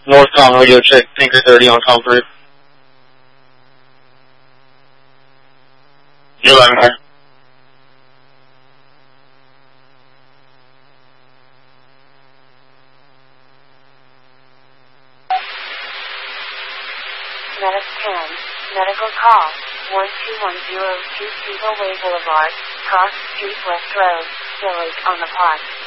Northcom radio check, Tinker 30 on com 3. You're live, man. Medic 10, medical call, 12102 Steeple Way Boulevard, Cross Street West Road, Village on the Park.